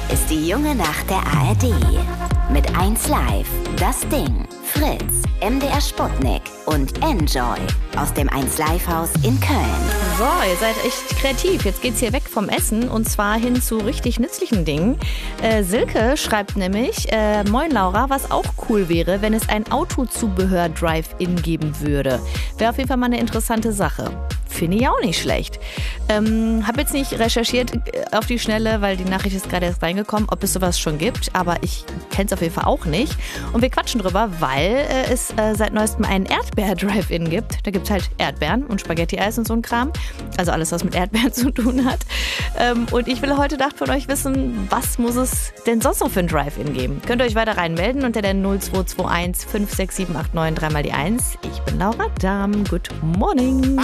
ist die junge Nacht der ARD. Mit 1Live, Das Ding, Fritz, MDR Sputnik und Enjoy aus dem 1Live-Haus in Köln. So, ihr seid echt kreativ. Jetzt geht's hier weg vom Essen und zwar hin zu richtig nützlichen Dingen. Silke schreibt nämlich, moin Laura, was auch cool wäre, wenn es ein Autozubehör-Drive-In geben würde. Wäre auf jeden Fall mal eine interessante Sache. Finde ich auch nicht schlecht. Habe jetzt nicht recherchiert auf die Schnelle, weil die Nachricht ist gerade erst reingekommen, ob es sowas schon gibt, aber ich kenne es auf jeden Fall auch nicht. Und wir quatschen drüber, weil es seit neuestem einen Erdbeer-Drive-In gibt. Da gibt es halt Erdbeeren und Spaghetti-Eis und so ein Kram. Also alles, was mit Erdbeeren zu tun hat. Und ich will heute Nacht von euch wissen, was muss es denn sonst noch für ein Drive-In geben? Könnt ihr euch weiter reinmelden unter der 0221 56789 3 mal die 1. Ich bin Laura Dahm. Good morning.